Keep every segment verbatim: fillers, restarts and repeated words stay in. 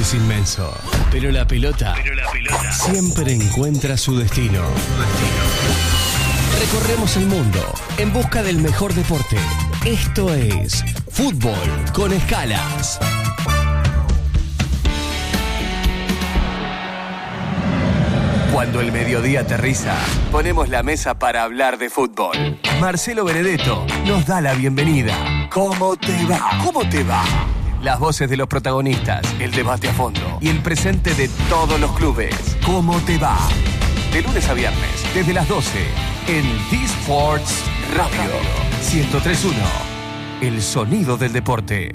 es inmenso, pero la pelota, pero la pelota siempre encuentra su destino. Recorremos el mundo en busca del mejor deporte. Esto es Fútbol con Escalas. Cuando el mediodía aterriza, ponemos la mesa para hablar de fútbol. Marcelo Benedetto nos da la bienvenida. ¿Cómo te va? ¿Cómo te va? Las voces de los protagonistas, el debate a fondo y el presente de todos los clubes. ¿Cómo te va? De lunes a viernes, desde las doce, en D-Sports Radio ciento tres punto uno. El sonido del deporte.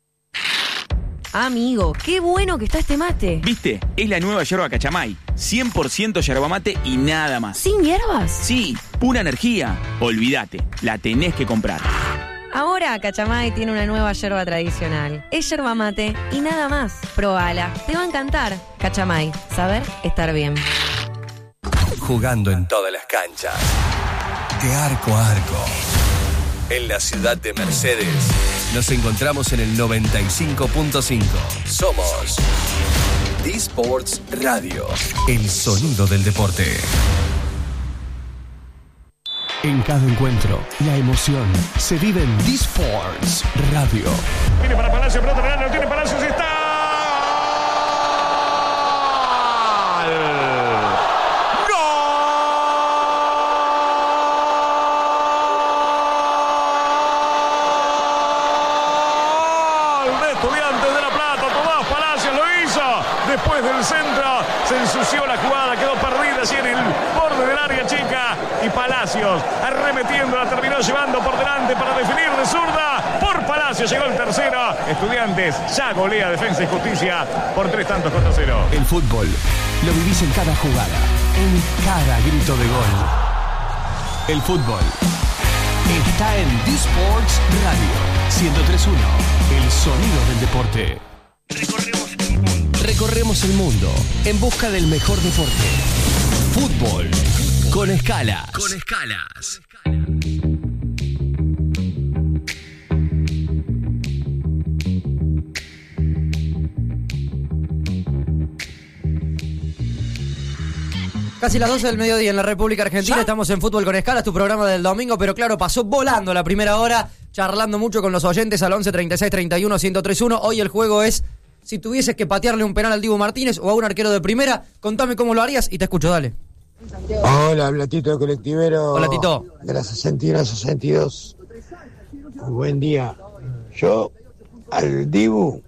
Amigo, qué bueno que está este mate. ¿Viste? Es la nueva yerba Cachamay. cien por ciento yerba mate y nada más. ¿Sin hierbas? Sí, pura energía. Olvídate, la tenés que comprar. Ahora Cachamay tiene una nueva yerba tradicional. Es yerba mate y nada más. Probala, te va a encantar. Cachamay, saber estar bien. Jugando en todas las canchas, de arco a arco. En la ciudad de Mercedes, nos encontramos en el noventa y cinco punto cinco. Somos D-Sports Radio, el sonido del deporte. En cada encuentro, la emoción se vive en D-Sports Radio. Tiene para Palacio, pelota real, lo tiene Palacios y está. Después del centro se ensució la jugada, quedó perdida así en el borde del área chica y Palacios arremetiendo, la terminó llevando por delante para definir de zurda. Por Palacios llegó el tercero. Estudiantes ya golea Defensa y Justicia por tres tantos contra cero. El fútbol lo vivís en cada jugada, en cada grito de gol. El fútbol está en D-Sports Radio ciento tres punto uno, el sonido del deporte. Recorremos el mundo en busca del mejor deporte. Fútbol con Escalas. Con Escalas. Casi las doce del mediodía en la República Argentina. ¿Ya? Estamos en Fútbol con Escalas, tu programa del domingo, pero claro, pasó volando la primera hora, charlando mucho con los oyentes al once treinta y seis treinta y uno ciento tres punto uno. Hoy el juego es: si tuvieses que patearle un penal al Dibu Martínez o a un arquero de primera, contame cómo lo harías y te escucho, dale. Hola, habla Tito de Colectivero. Hola, Tito. De la sesenta y uno a sesenta y dos. Buen día. Yo al Dibu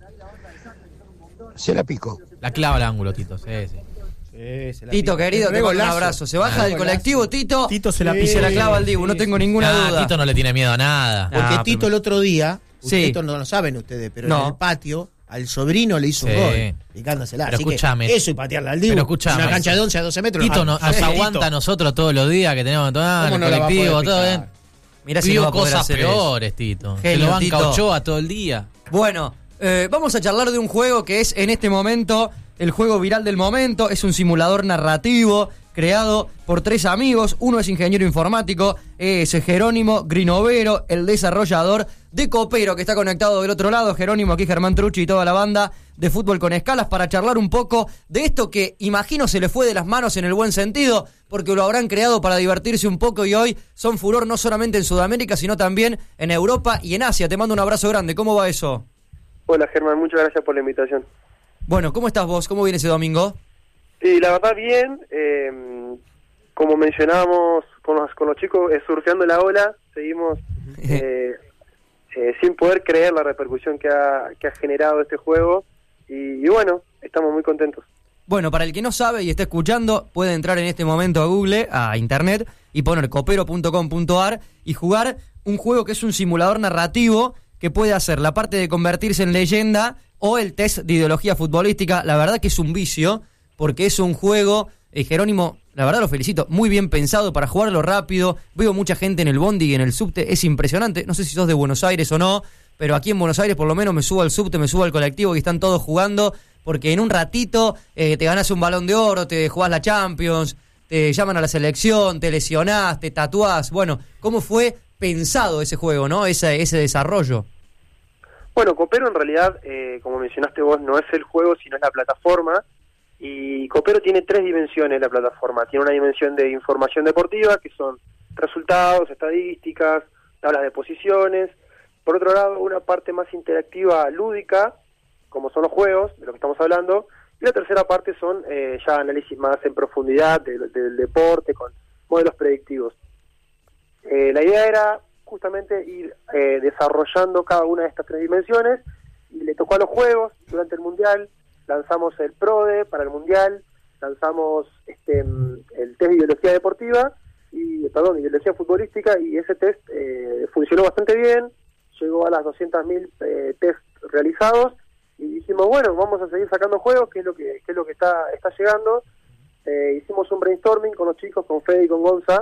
se la pico. La clava al ángulo, Tito, sí, sí. Sí, se la Tito, pico. querido, te mando un abrazo. Se baja Ah, del colectivo, Tito, Tito se la y pica. se la clava al Dibu, no tengo ninguna Ah, duda. Tito no le tiene miedo a nada. Porque Ah, Tito pero- el otro día, Sí. esto no lo saben ustedes, pero No. en el patio al sobrino le hizo Sí. un gol, picándosela. Pero Así que escúchame. eso y patearla al Dibu. Pero escúchame. Una cancha de once a doce metros. Tito Ah, no- nos sí, aguanta a Tito. nosotros todos los días que tenemos que tomar ¿Cómo el no la va a colectivo, poder todo picar? bien. Mirá si no Pidió va a poder cosas hacer eso. peores, Tito. Se Genio, lo banca Tito. Ochoa todo el día. Bueno, eh, vamos a charlar de un juego que es en este momento el juego viral del momento. Es un simulador narrativo creado por tres amigos. Uno es ingeniero informático, es Jerónimo Grinovero, el desarrollador de Copero, que está conectado del otro lado. Jerónimo, aquí Germán Trucci y toda la banda de Fútbol con Escalas para charlar un poco de esto que imagino se le fue de las manos en el buen sentido, porque lo habrán creado para divertirse un poco y hoy son furor no solamente en Sudamérica, sino también en Europa y en Asia. Te mando un abrazo grande. ¿Cómo va eso? Hola Germán, muchas gracias por la invitación. Bueno, ¿cómo estás vos? ¿Cómo viene ese domingo? Sí, la verdad bien, eh, como mencionábamos con los, con los chicos, eh, surfeando la ola, seguimos eh, eh, sin poder creer la repercusión que ha, que ha generado este juego y, y bueno, estamos muy contentos. Bueno, para el que no sabe y está escuchando, puede entrar en este momento a Google, a internet, y poner copero punto com punto a r y jugar un juego que es un simulador narrativo que puede hacer la parte de convertirse en leyenda o el test de ideología futbolística. La verdad que es un vicio, porque es un juego, eh, Jerónimo, la verdad lo felicito, muy bien pensado para jugarlo rápido. Veo mucha gente en el bondi y en el subte, es impresionante. No sé si sos de Buenos Aires o no, pero aquí en Buenos Aires por lo menos me subo al subte, me subo al colectivo y están todos jugando, porque en un ratito eh, te ganás un Balón de Oro, te jugás la Champions, te llaman a la selección, te lesionás, te tatuás. Bueno, ¿cómo fue pensado ese juego, no? Ese, ese desarrollo. Bueno, Copero en realidad, eh, como mencionaste vos, no es el juego, sino es la plataforma. Y Copero tiene tres dimensiones la plataforma. Tiene una dimensión de información deportiva, que son resultados, estadísticas, tablas de posiciones. Por otro lado, una parte más interactiva, lúdica, como son los juegos, de lo que estamos hablando. Y la tercera parte son eh, ya análisis más en profundidad de, de, del deporte, con modelos predictivos. Eh, la idea era justamente ir eh, desarrollando cada una de estas tres dimensiones, y le tocó a los juegos durante el Mundial. Lanzamos el PRODE para el Mundial, lanzamos este el test de biología deportiva, y perdón, de biología futbolística, y ese test eh, funcionó bastante bien, llegó a las doscientos mil eh, test realizados, y dijimos, bueno, vamos a seguir sacando juegos, que es lo que, que es lo que está, está llegando. Eh, hicimos un brainstorming con los chicos, con Fede y con Gonza,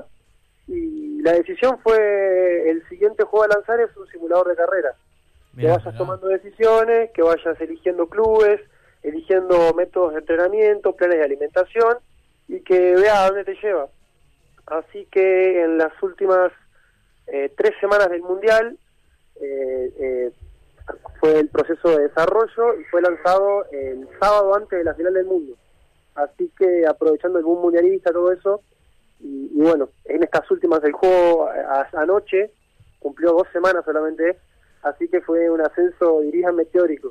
y la decisión fue, el siguiente juego a lanzar es un simulador de carrera. Mirá, que vayas mirá. tomando decisiones, que vayas eligiendo clubes, eligiendo métodos de entrenamiento, planes de alimentación, y que veas a dónde te lleva. Así que en las últimas eh, tres semanas del Mundial eh, eh, fue el proceso de desarrollo, y fue lanzado el sábado antes de la final del mundo. Así que aprovechando el boom mundialista, todo eso, y, y bueno, en estas últimas del juego a, a, anoche cumplió dos semanas solamente, así que fue un ascenso, diría, meteórico.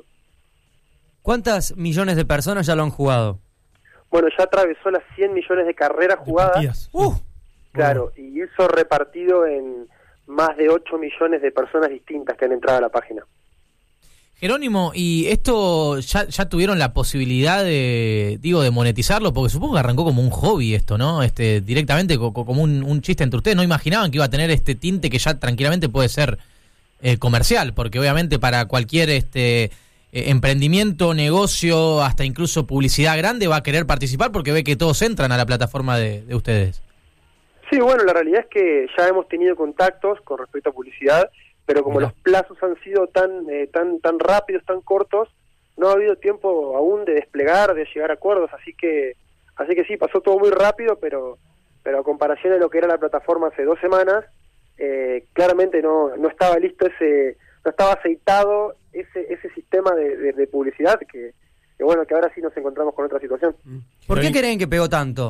¿Cuántas millones de personas ya lo han jugado? Bueno, ya atravesó las cien millones de carreras jugadas. Uh, claro, bueno. Y eso repartido en más de ocho millones de personas distintas que han entrado a la página. Jerónimo, ¿y esto ya, ya tuvieron la posibilidad de, digo, de monetizarlo? Porque supongo que arrancó como un hobby esto, ¿no? Este, directamente co- como un, un chiste entre ustedes. ¿No imaginaban que iba a tener este tinte que ya tranquilamente puede ser eh, comercial? Porque obviamente para cualquier este eh, emprendimiento, negocio, hasta incluso publicidad grande va a querer participar porque ve que todos entran a la plataforma de, de ustedes. Sí, bueno, la realidad es que ya hemos tenido contactos con respecto a publicidad, pero como Mira. los plazos han sido tan eh, tan tan rápidos, tan cortos, no ha habido tiempo aún de desplegar, de llegar a acuerdos, así que así que sí, pasó todo muy rápido, pero pero a comparación de lo que era la plataforma hace dos semanas, eh, claramente no no estaba listo ese, no estaba aceitado ese ese sistema de, de, de publicidad que, que bueno, que ahora sí nos encontramos con otra situación. ¿Por qué creen que pegó tanto?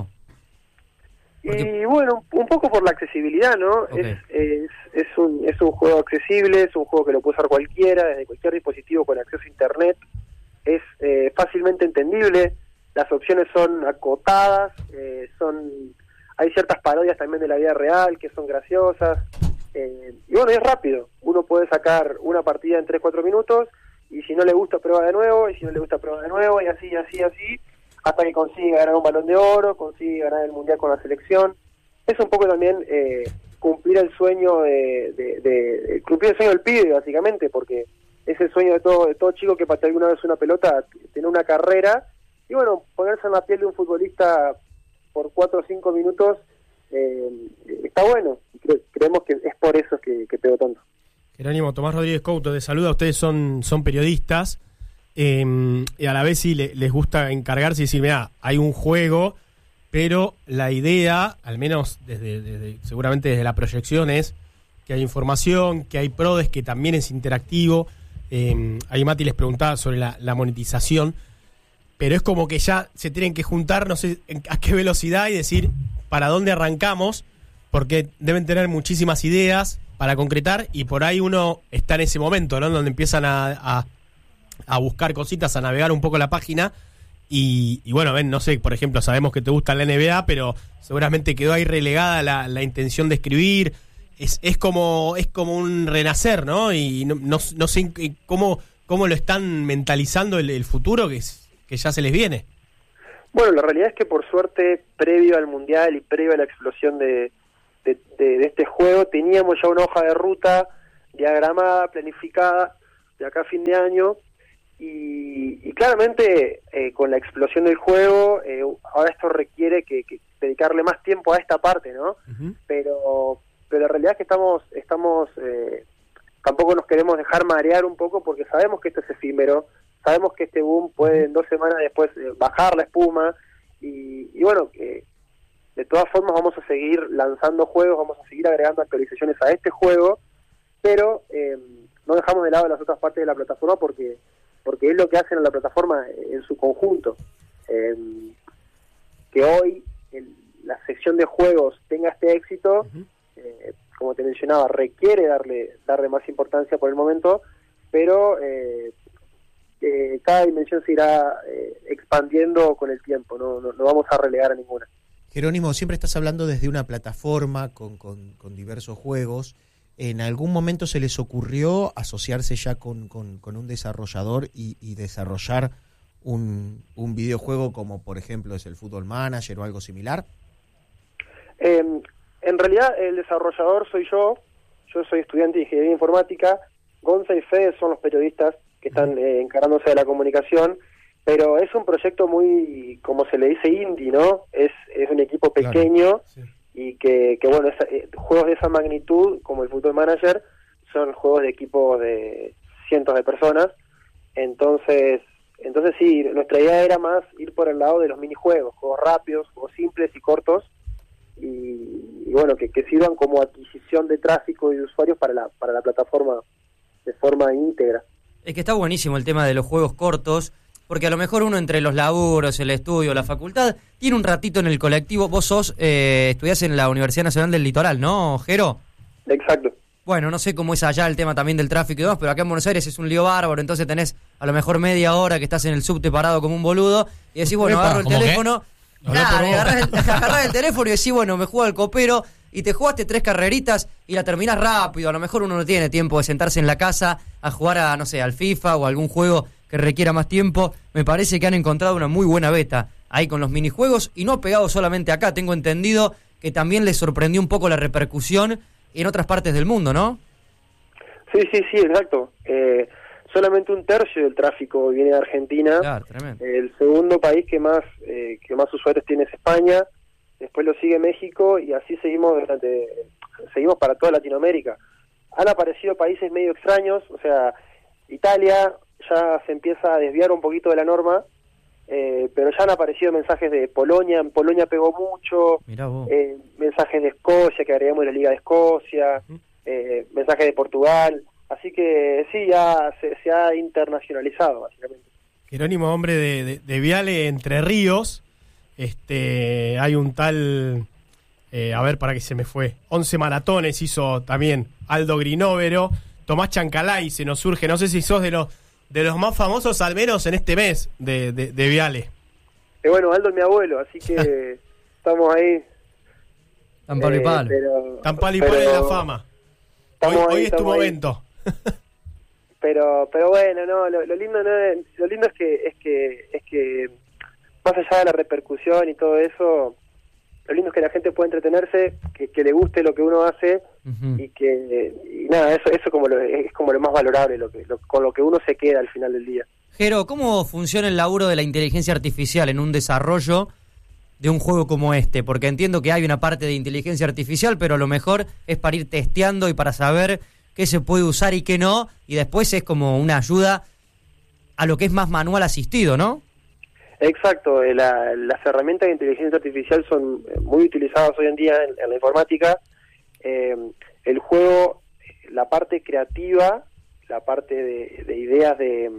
Y bueno, un poco por la accesibilidad, ¿no? Okay. Es, es, es, un, es un juego accesible, es un juego que lo puede usar cualquiera, desde cualquier dispositivo con acceso a internet, es eh, fácilmente entendible, las opciones son acotadas, eh, son hay ciertas parodias también de la vida real que son graciosas, eh, y bueno, es rápido, uno puede sacar una partida en tres cuatro minutos, y si no le gusta prueba de nuevo, y si no le gusta prueba de nuevo, y así, así, así, hasta que consigue ganar un Balón de Oro, consigue ganar el Mundial con la selección. Es un poco también eh, cumplir el sueño de, de, de, de cumplir el sueño del pibe, básicamente, porque es el sueño de todo de todo chico que patea alguna vez una pelota, tener una carrera, y bueno, ponerse en la piel de un futbolista por cuatro o cinco minutos eh, está bueno. Cre- creemos que es por eso que, que pegó tanto. Jerónimo, Tomás Rodríguez Couto te saluda. Ustedes son, son periodistas. Eh, y a la vez sí le, les gusta encargarse y decir, mira, hay un juego, pero la idea, al menos desde, desde seguramente desde la proyección, es que hay información, que hay PRODES, que también es interactivo. Eh, ahí Mati les preguntaba sobre la, la monetización, pero es como que ya se tienen que juntar, no sé a qué velocidad, y decir para dónde arrancamos, porque deben tener muchísimas ideas para concretar, y por ahí uno está en ese momento, ¿no? Donde empiezan a... a a buscar cositas, a navegar un poco la página y, y bueno, ven, no sé, por ejemplo, sabemos que te gusta la N B A, pero seguramente quedó ahí relegada la, la intención de escribir. Es, es como es como un renacer, ¿no? Y no, no, no sé cómo, cómo lo están mentalizando el, el futuro que, es, que ya se les viene. Bueno, la realidad es que por suerte, previo al Mundial y previo a la explosión de, de, de, de este juego, teníamos ya una hoja de ruta diagramada, planificada, de acá a fin de año. Y, y claramente eh, con la explosión del juego eh, ahora esto requiere que, que dedicarle más tiempo a esta parte, ¿no? Uh-huh. pero pero la realidad es que estamos estamos eh, tampoco nos queremos dejar marear un poco, porque sabemos que esto es efímero, sabemos que este boom puede en dos semanas después eh, bajar la espuma, y, y bueno, que de todas formas vamos a seguir lanzando juegos, vamos a seguir agregando actualizaciones a este juego, pero eh, no dejamos de lado las otras partes de la plataforma porque porque es lo que hacen en la plataforma en su conjunto. Eh, que hoy el, la sección de juegos tenga este éxito, uh-huh. eh, como te mencionaba, requiere darle darle más importancia por el momento, pero eh, eh, cada dimensión se irá eh, expandiendo con el tiempo, no, no, no vamos a relegar a ninguna. Jerónimo, siempre estás hablando desde una plataforma con, con, con diversos juegos. ¿En algún momento se les ocurrió asociarse ya con, con, con un desarrollador y, y desarrollar un, un videojuego como, por ejemplo, es el Football Manager o algo similar? Eh, en realidad, el desarrollador soy yo. Yo soy estudiante de Ingeniería Informática. Gonza y Fede son los periodistas que están eh, encargándose de la comunicación. Pero es un proyecto muy, como se le dice, indie, ¿no? Es, es un equipo pequeño. Claro, sí. Y que, que bueno, esa, eh, juegos de esa magnitud, como el Football Manager, son juegos de equipos de cientos de personas. Entonces, entonces sí, nuestra idea era más ir por el lado de los minijuegos, juegos rápidos, juegos simples y cortos, y, y bueno, que, que sirvan como adquisición de tráfico y de usuarios para la, para la plataforma de forma íntegra. Es que está buenísimo el tema de los juegos cortos, porque a lo mejor uno entre los laburos, el estudio, la facultad, tiene un ratito en el colectivo. Vos sos, eh, estudiás en la Universidad Nacional del Litoral, ¿no, Jero? Exacto. Bueno, no sé cómo es allá el tema también del tráfico y demás, pero acá en Buenos Aires es un lío bárbaro, entonces tenés a lo mejor media hora que estás en el subte parado como un boludo, y decís, bueno, agarro el teléfono, claro, agarrás el, agarrás el teléfono y decís, bueno, me juego al copero, y te jugaste tres carreritas y la terminás rápido. A lo mejor uno no tiene tiempo de sentarse en la casa a jugar a, no sé, al FIFA o a algún juego que requiera más tiempo. Me parece que han encontrado una muy buena beta ahí con los minijuegos, y no pegado solamente acá. Tengo entendido que también les sorprendió un poco la repercusión en otras partes del mundo, ¿no? Sí, sí, sí, exacto. Eh, solamente un tercio del tráfico viene de Argentina. Claro, tremendo. El segundo país que más eh, que más usuarios tiene es España. Después lo sigue México, y así seguimos durante seguimos para toda Latinoamérica. Han aparecido países medio extraños, o sea, Italia ya se empieza a desviar un poquito de la norma, eh, pero ya han aparecido mensajes de Polonia. En Polonia pegó mucho, eh, mensajes de Escocia, que agregamos la Liga de Escocia, eh, mensajes de Portugal, así que sí, ya se, se ha internacionalizado básicamente. Jerónimo, hombre de, de, de Viale, Entre Ríos, este, hay un tal, eh, a ver, para que se me fue, once maratones hizo también Aldo Grinóvero. Tomás Chancalay se nos surge, no sé si sos de los de los más famosos, al menos en este mes, de, de, de Viale. Eh, bueno, Aldo es mi abuelo, así que estamos ahí. Tan palo y palo. Pero, Tan palo y palo en la fama. Hoy, ahí, hoy es tu ahí. momento. pero pero bueno, no, lo, lo lindo no es, lo lindo es que es que es que más allá de la repercusión y todo eso, lo lindo es que la gente pueda entretenerse, que, que le guste lo que uno hace, uh-huh. y que y nada, eso eso como lo, es como lo más valorable, lo que lo, con lo que uno se queda al final del día. Jero, ¿cómo funciona el laburo de la inteligencia artificial en un desarrollo de un juego como este? Porque entiendo que hay una parte de inteligencia artificial, pero a lo mejor es para ir testeando y para saber qué se puede usar y qué no, y después es como una ayuda a lo que es más manual asistido, ¿no? Exacto, la, las herramientas de inteligencia artificial son muy utilizadas hoy en día en, en la informática. Eh, el juego, la parte creativa, la parte de, de ideas de,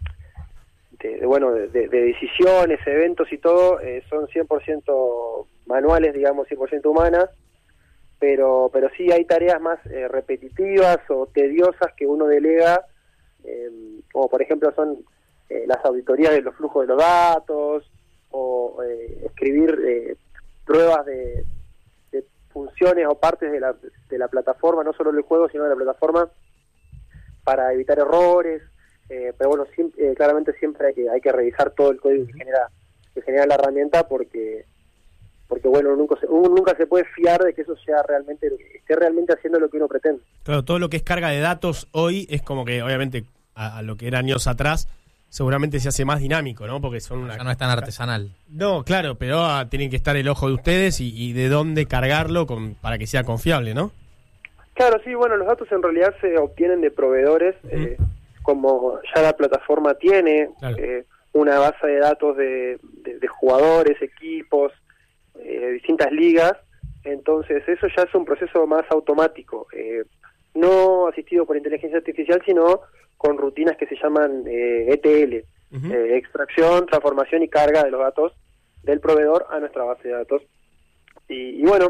de, de bueno, de, de decisiones, eventos y todo, eh, son cien por ciento manuales, digamos, cien por ciento humanas, pero pero sí hay tareas más eh, repetitivas o tediosas que uno delega, eh, como por ejemplo son Eh, las auditorías de los flujos de los datos, o eh, escribir eh, pruebas de, de funciones o partes de la, de la plataforma, no solo del juego, sino de la plataforma, para evitar errores. Eh, pero bueno, siempre, eh, claramente siempre hay que hay que revisar todo el código que genera que genera la herramienta, porque porque bueno, uno nunca se, uno nunca se puede fiar de que eso sea realmente esté realmente haciendo lo que uno pretende. Claro, todo lo que es carga de datos hoy es como que, obviamente, a, a lo que era años atrás, seguramente se hace más dinámico, ¿no? Porque son una... Ya no es tan artesanal. No, claro, pero ah, tienen que estar el ojo de ustedes y, y de dónde cargarlo con, para que sea confiable, ¿no? Claro, sí, bueno, los datos en realidad se obtienen de proveedores, uh-huh. eh, como ya la plataforma tiene, claro. eh, una base de datos de, de, de jugadores, equipos, eh, distintas ligas, entonces eso ya es un proceso más automático. Eh, no asistido por inteligencia artificial, sino con rutinas que se llaman eh, E T L, uh-huh. eh, extracción, transformación y carga de los datos del proveedor a nuestra base de datos. Y, y bueno,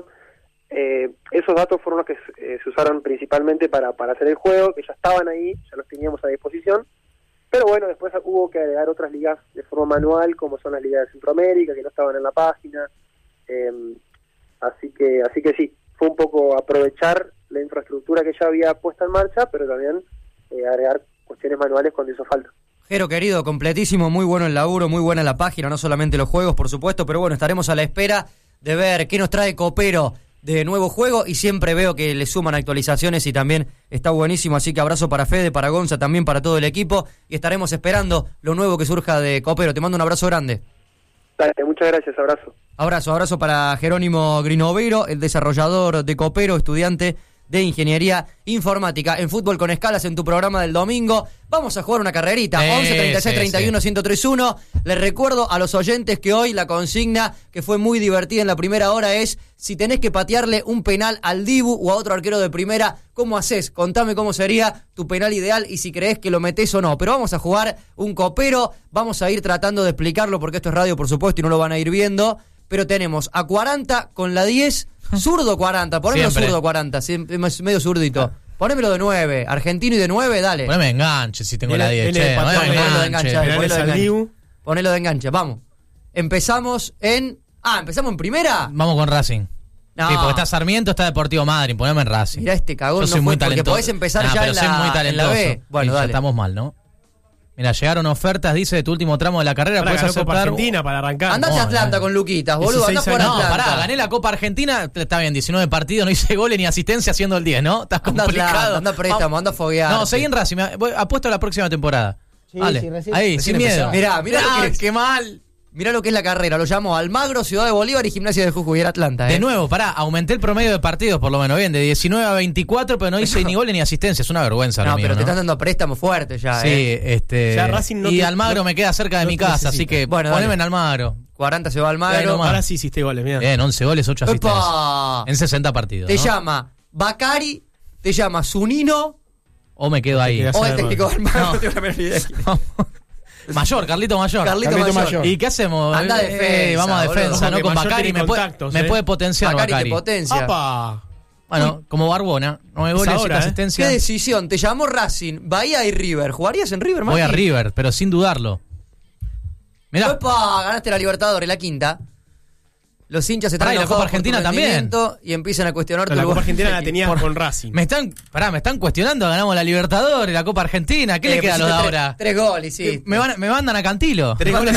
eh, esos datos fueron los que eh, se usaron principalmente para, para hacer el juego, que ya estaban ahí, ya los teníamos a disposición, pero bueno, después hubo que agregar otras ligas de forma manual, como son las ligas de Centroamérica, que no estaban en la página, eh, así que así que sí, fue un poco aprovechar la infraestructura que ya había puesta en marcha, pero también eh, agregar cuestiones manuales cuando hizo falta. Jero, querido, completísimo, muy bueno el laburo, muy buena la página, no solamente los juegos, por supuesto, pero bueno, estaremos a la espera de ver qué nos trae Copero de nuevo juego, y siempre veo que le suman actualizaciones y también está buenísimo, así que abrazo para Fede, para Gonza, también para todo el equipo, y estaremos esperando lo nuevo que surja de Copero. Te mando un abrazo grande. Dale, muchas gracias, abrazo. Abrazo, abrazo para Jerónimo Grinovero, el desarrollador de Copero, estudiante de Ingeniería Informática. En Fútbol con Escalas, en tu programa del domingo, vamos a jugar una carrerita. Sí, once, treinta y seis, sí, treinta y uno, sí. ciento tres uno. Les recuerdo a los oyentes que hoy la consigna, que fue muy divertida en la primera hora, es: si tenés que patearle un penal al Dibu o a otro arquero de primera, ¿cómo haces? Contame cómo sería tu penal ideal y si creés que lo metés o no. Pero vamos a jugar un Copero, vamos a ir tratando de explicarlo, porque esto es radio, por supuesto, y no lo van a ir viendo. Pero tenemos a cuarenta con la diez, zurdo cuarenta, ponémelo Siempre. zurdo cuarenta, sí, es medio zurdito. Ponémelo de nueve, argentino y de nueve, dale. Poneme enganche si tengo Él- la diez, él che, es poneme pateador, Ponelo de enganche. enganche, dale, Penales ponelo de al enganche. Dibu. Ponelo de enganche, vamos. Empezamos en... Ah, ¿empezamos en primera? Vamos con Racing. No. Sí, porque está Sarmiento, está Deportivo Madryn, poneme en Racing. Mirá este cagón, Yo no soy fue, muy porque talentoso. podés empezar Nah, ya pero en la, soy muy en la talentoso. B. Bueno, Y ya dale. estamos mal, ¿no? Mira, llegaron ofertas, dice, de tu último tramo de la carrera. Para Puedes ganar Copa aceptar. Argentina para arrancar. Andate a No, Atlanta no. con Luquitas, boludo, andá dieciséis por años. No, Atlanta. pará, gané la Copa Argentina, está bien, diecinueve partidos, no hice goles ni asistencia haciendo el diez, ¿no? Estás Anda a complicado. Atlanta, anda a préstamo, anda a foguear. No, seguí en Racing, me- voy- apuesto a la próxima temporada. Sí, Dale, sí, recién- ahí, recién sin miedo. empezó. Mirá, mirá lo que es. qué mal. Mirá lo que es la carrera, lo llamó Almagro, Ciudad de Bolívar y Gimnasia de Jujuy, era Atlanta, ¿eh? De nuevo, pará, aumenté el promedio de partidos por lo menos, bien, de diecinueve a veinticuatro, pero no hice ni goles ni asistencia, es una vergüenza No, lo mío, pero te ¿no? están dando préstamo fuerte ya, Sí, ¿eh? este. Ya Racing no y te- Almagro no- me queda cerca de no mi te casa, necesita. así que Bueno, poneme dale. en Almagro. cuarenta se va Ahí Almagro. nomás. Ahora sí hiciste goles, mira. Bien, once goles, ocho asistencias. ¡Epa! En sesenta partidos. Te ¿no? llama Bacari, te llama Zunino, O me quedo ahí. quedas- o Sí, el técnico de Almagro, No. no tengo la menor idea. Mayor, Carlito Mayor. Carlito, Carlito Mayor. Mayor. ¿Y qué hacemos? Anda a Eh, defensa, vamos a boludo. defensa, Ojo ¿no? que Con Mayor Bacari tiene me, puede- contactos, me eh. puede potenciar Bacari Bacari. te potencia. ¡Apa! Bueno, como Barbona, nueve goles, ahora, siete ¿eh? ¿Qué asistencias. decisión? Te llamó Racing, Bahía y River. ¿Jugarías en River, Voy a Mati? River, pero sin dudarlo. Mirá, ¡Epa! Ganaste la Libertadores, la quinta. Los hinchas se Pará, traen y la Copa Argentina también. Y empiezan a cuestionar tu La Copa lugar. Argentina la tenías con Racing. me están, pará, me están cuestionando, ganamos la Libertadores, la Copa Argentina, ¿qué Eh, le queda a los de pusiste ahora? Tres, tres goles, sí. Me, van, me mandan a Cantilo. Tres goles.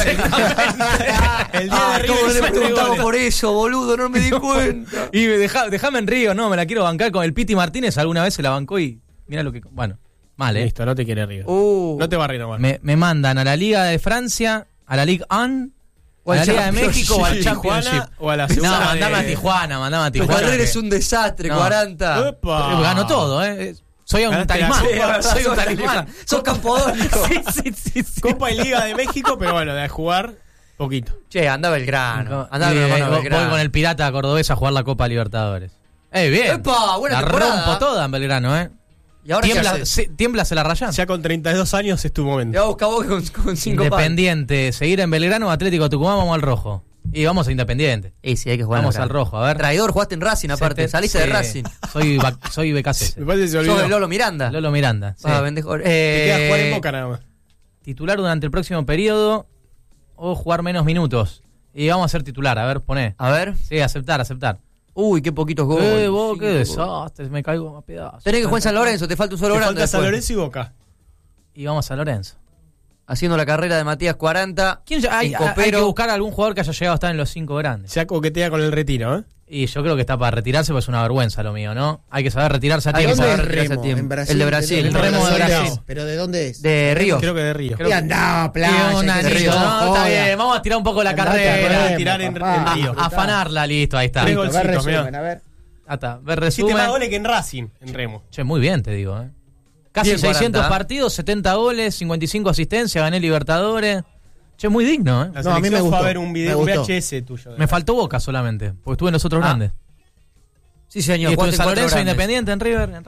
El día Ah, de ¿cómo River le hizo tres preguntamos goles. por eso, boludo? No me di cuenta. Y deja, déjame en Río, no, me la quiero bancar con el Piti Martínez, alguna vez se la bancó y mira lo que... Bueno, mal, ¿eh? Listo, no te quiere River. Uh. No te va a reír nomás. Me, me mandan a la Liga de Francia, a la Ligue uno, O a al la Liga de Championship. México o al Tijuana Championship. o a la No, segunda mandame de- a Tijuana, mandame a Tu Tijuana. carrera que- es un desastre, No. cuarenta. ¡Epa! Gano todo, ¿eh? Soy un Ganaste la talismán. Copa, soy un sos talismán. Sos campodónico. Sí, sí, sí, sí. Copa y Liga de México, pero bueno, de jugar poquito. Che, anda Belgrano. Anda Y, eh, Belgrano, voy Belgrano. con el Pirata Cordobés a jugar la Copa Libertadores. ¡Eh, bien! ¡Epa! Buena la temporada. rompo toda en Belgrano, ¿eh? ¿Y ahora qué Tiembla, haces? se, tiembla se la rayan. Ya con treinta y dos años es tu Te momento. va a buscar vos con, con cinco palos. Independiente, seguir en Belgrano, Atlético Tucumán, vamos al rojo. Y vamos a Independiente. Y sí, hay que jugar. Vamos acá. al rojo, a ver. Traidor, jugaste en Racing aparte. Sete- Saliste de sí. Racing. Soy, ba- soy B K C S. Me parece que se olvidó. Sos el Lolo Miranda. Lolo Miranda. sí. Ah, pendejo. Te Eh, queda jugar en Boca nada más. Titular durante el próximo periodo o jugar menos minutos. Y vamos a ser titular, a ver, poné. A ver. Sí, aceptar, aceptar. Uy, qué poquitos goles. Eh, vos, Cinco qué goles. desastre, me caigo a pedazos. Tenés que jugar en San Lorenzo, te falta un solo Te grande. falta San después. Lorenzo y Boca. Y vamos a Lorenzo. Haciendo la carrera de Matías cuarenta. ¿Quién ya- hay, en hay que Copero. buscar a algún jugador que haya llegado a estar en los cinco grandes. Ya coquetea con el retiro, ¿eh? Y yo creo que está para retirarse, pues es una vergüenza lo mío, ¿no? Hay que saber retirarse a ¿A tiempo. dónde ¿Dónde es es Remo? Remo? tiempo. En Brasil. El de Brasil. El Remo de Brasil. No, ¿pero de dónde es? De Río. Creo que de Río. Y andá, playa. Qué que bonito, se ¿no? joda. Está bien, vamos a tirar un poco la Andate a carrera. Remo, tirar en- papá. en Río. A- afanarla, listo, ahí está. Tres Listo, golcitos, ver resumen, mirá. a ver. Ah, está. Ver Hiciste más resumen. goles que en Racing, en Remo. Che, muy bien, te digo, ¿eh? Casi Bien, seiscientos cuarenta. partidos, setenta goles, cincuenta y cinco asistencias, gané Libertadores. Che, muy digno, ¿eh? La No, a mí selección me fue gustó, a ver un video, me un gustó. V H S tuyo. Me faltó Boca solamente, porque estuve en los otros Ah, grandes. Sí, Y señor. estuve en jugaste San cuatro Lorenzo, grandes. Independiente, en River, en Racing.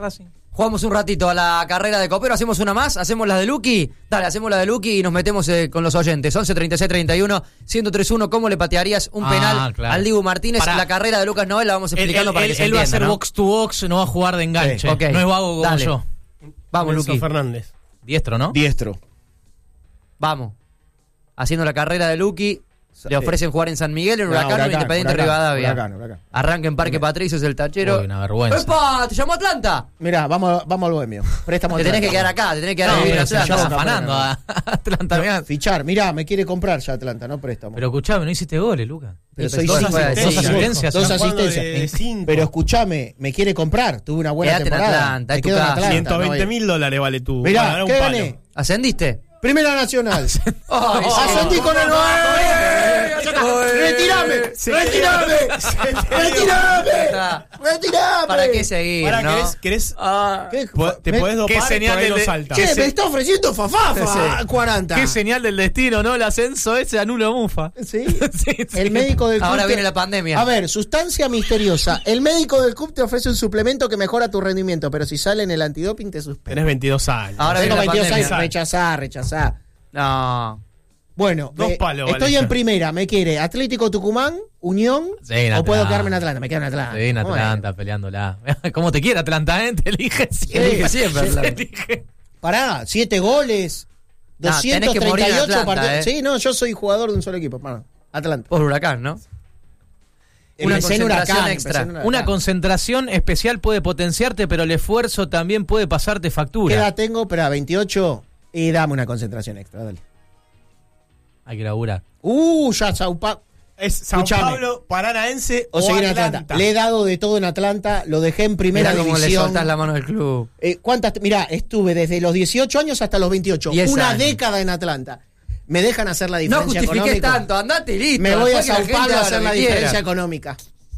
Jugamos un ratito a la carrera de Copero, hacemos una más, hacemos la de Luqui. Dale, hacemos la de Luqui y nos metemos eh, con los oyentes. once treinta y seis treinta y uno ciento tres uno. ¿Cómo le patearías un Ah, penal claro. al Dibu Martínez? Pará. La carrera de Lucas Noel la vamos Él, explicando él- para él- que se él va a entienda, hacer ¿no? box to box, no va a jugar de enganche. Sí, ok. No es vago como Dale. yo. Vamos, Enzo Luqui. Fernández. Diestro, ¿no? Diestro. Vamos. Haciendo la carrera de Luqui. Le ofrecen jugar en San Miguel, en No, Huracán o en Huracán, Independiente Huracán, Rivadavia. Huracán, Huracán. Arranca en Parque Patricios el tachero. Uy, una vergüenza. ¡Epa! ¿Te llamó Atlanta? Mirá, vamos, vamos al bohemio. Préstamo Te al tenés que Atlanta. quedar acá, te tenés que quedar No, a vivir en pero se Atlanta. estás no, afanando no, no. a Atlanta. mirá. Fichar, mirá, me quiere comprar ya Atlanta, no préstamo. Pero escuchame, no hiciste goles, Lucas. Pero Sí, soy dos cinco, asistencias. dos asistencias. Dos Están jugando asistencias. de cinco. Pero escuchame, me quiere comprar. Tuve una buena Quédate en temporada. Atlanta, Me es tu quedo en casa. Atlanta, ciento veinte no, mil dólares vale tu. Mirá, para dar un ¿qué palo. gané? ¿Ascendiste? Primera Nacional. Ay, Ascendí con el ¡Retirame! ¡Retirame! ¡Retirame! ¡Retirame! ¿Para qué seguir, Pará, no? ¿querés, querés, ¿Qué? po- te Me- podés dopar qué y señal por ahí de- no de- salta. Che, se- me está ofreciendo Fafafa Sí. cuarenta. Qué señal del destino, ¿no? El ascenso ese anulo Mufa. Sí. Sí, sí. El médico del club. Ahora te- viene la pandemia. A ver, sustancia misteriosa. El médico del club te ofrece un suplemento que mejora tu rendimiento, pero si sale en el antidoping te suspende. Tenés veintidós años. Ahora Tengo viene la veintidós pandemia. años, rechazá, rechazá. No. Bueno, Dos me- palos vale estoy ya. en primera. ¿Me quiere Atlético Tucumán, Unión? Sí, en ¿O puedo Atlanta. quedarme en Atlanta? Me quedo en Atlanta. Sí, en Bueno. Atlanta, peleándola. ¿Cómo te quiere Atlanta, eh? Te elige siempre. Elige siempre, Te Atlanta. elige. Pará, siete goles, No, tenés que doscientos morir treinta y en ocho Atlanta, partidos. eh. Sí, no, yo soy jugador de un solo equipo. Bueno, Atlanta. Por Huracán, ¿no? Una Empecé en concentración Huracán, extra. empecé en Huracán. Una concentración especial puede potenciarte, pero el esfuerzo también puede pasarte ¿Qué factura. edad tengo? Espera, veintiocho. Y dame una concentración extra, dale. Hay que laburar. Uh, ya Sao Paulo. Es Sao Escuchame. Paulo, Paranaense O o, seguir en Atlanta. Atlanta. Le he dado de todo en Atlanta, lo dejé en primera Mirá cómo le división. soltás la mano del club. Eh, ¿Cuántas? Mirá, estuve desde los dieciocho años hasta los veintiocho. Diez Una años. década en Atlanta. Me dejan hacer la No diferencia justifiques económica. tanto, andate y listo. Me voy a Después que la Sao gente Paulo a haga hacer lo la que quiera. diferencia económica.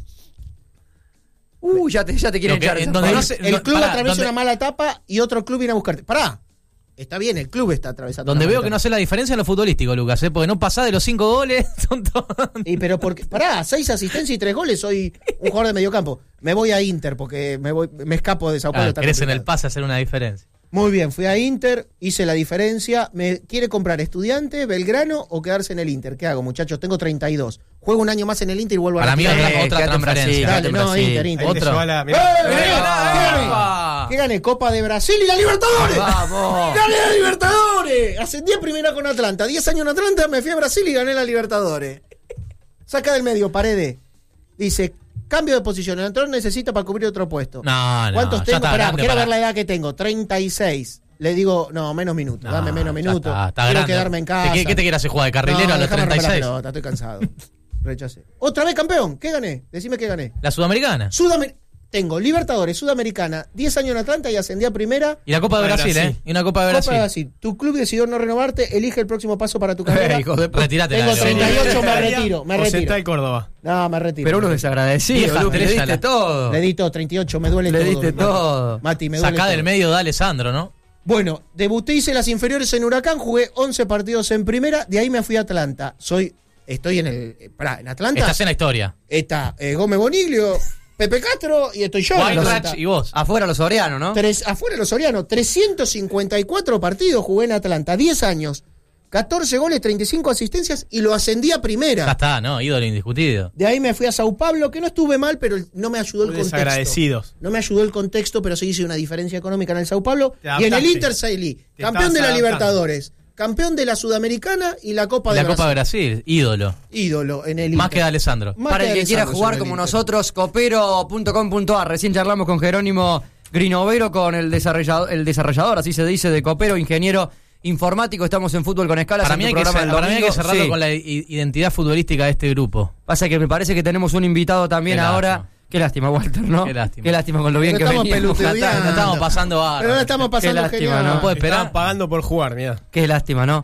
Uh, ya te, ya te quieren Lo que- echar. de en San donde Pablo. no se- El no, club pará, atraviesa donde- una mala etapa y otro club viene a buscarte. Pará. Está bien, el club está atravesando. Donde una veo mala que no etapa. hace la diferencia en lo futbolístico, Lucas, ¿eh? Porque no pasás de los cinco goles. Son todos- Y pero porque, pará, seis asistencias y tres goles, soy un jugador de mediocampo. Me voy a Inter porque me voy, me escapo de Sao Paulo. Ah, está querés en el complicado. pase hacer una diferencia. Muy bien, fui a Inter, hice la diferencia. ¿Me quiere comprar Estudiante, Belgrano o quedarse en el Inter? ¿Qué hago, muchachos? Tengo treinta y dos. Juego un año más en el Inter y vuelvo a Para mí retirar. otra, Eh, otra quédate en Brasil, transferencia. quédate Dale, en no, Brasil. Inter, Inter. Ahí te Otro. llevó la- ¡Eh, mirá. eh, ¿Qué gané? ¡Epa! ¿Qué gané? Copa de Brasil y la Libertadores. Vamos. ¡Gané la Libertadores! Ascendí a primera con Atlanta. Diez años en Atlanta, me fui a Brasil y gané la Libertadores. Saca del medio, Paredes. Dice, cambio de posición. El entrenador necesita para cubrir otro puesto. No, no. ¿Cuántos ya tengo? está Esperá, grande quiero para- ver la edad que tengo. treinta y seis. Le digo, no, menos minutos. No, Dame menos ya minutos. está, está quiero grande. quedarme en ¿Qué- casa. ¿Qué, qué te quieres hacer? ¿Jugar de carrilero No, a los déjame treinta y romper la seis? pelota, estoy cansado. Rechacé. Otra vez campeón. ¿Qué gané? Decime qué gané. La Sudamericana. Sudamer- Tengo Libertadores, Sudamericana, diez años en Atlanta y ascendí a primera. Y la Copa de Copa de Brasil, Brasil. ¿eh? Y una Copa de Copa Brasil. de Brasil. Tu club decidió no renovarte, elige el próximo paso para tu carrera. Eh, hijo de puta. Retírate Tengo la treinta y ocho, me retiro, me O retiro. Central Córdoba. No, me retiro. Pero uno desagradecido, Vieja Luke, le estrella, diste la- todo. Le di todo, treinta y ocho, me duele Le todo. diste Mati. todo. Mati, me duele Sacá del todo. medio de Alessandro, ¿no? Bueno, debuté, hice las inferiores en Huracán, jugué once partidos en primera, de ahí me fui a Atlanta. Soy, estoy en el, eh, pará, en Atlanta Estás en la historia. está eh, Gómez Boniglio, Pepe Castro y estoy yo. en Atlanta. Weinreich y vos. Afuera los Sorianos, ¿no? Tres, afuera los Sorianos, trescientos cincuenta y cuatro partidos jugué en Atlanta, diez años, catorce goles, treinta y cinco asistencias y lo ascendí a Ya primera. está, ¿no? Ídolo indiscutido. De ahí me fui a Sao Paulo, que no estuve mal, pero no me ayudó el Muy contexto. desagradecidos. No me ayudó el contexto, pero sí hice una diferencia económica en el Sao Paulo. Te Y en el adaptaste. Inter salí, Te campeón de la estabas adaptando. Libertadores, campeón de la Sudamericana y la Copa Y la de Copa de Brasil. Brasil, ídolo. Ídolo en el Más Inter. que de Alessandro. Más Para que el que quiera Alessandro jugar en el como Inter. nosotros, copero punto com punto ar. Recién charlamos con Jerónimo Grinovero, con el desarrollador, el desarrollador, así se dice, de Copero, ingeniero informático. Estamos en Fútbol con Escalas. Para en mí, tu hay que, programa cer- del para mí hay que domingo. cerrarlo Sí. con la i- identidad futbolística de este grupo. Pasa que me parece que tenemos un invitado también Qué ahora. lástima. Qué lástima, Walter, ¿no? Qué lástima. Qué lástima con lo bien Pero que estamos veníamos. peluteando. La estamos pasando bárbaro. Pero ahora estamos pasando lástima, genial. ¿no? puede esperar. Estaban pagando por jugar, mirá. Qué lástima, ¿no?